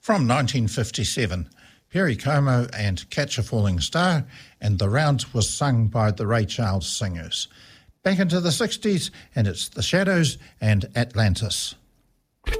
From 1957, Perry Como and Catch a Falling Star, and The Round was sung by the Ray Charles Singers. Back into the 60s, and it's The Shadows and Atlantis.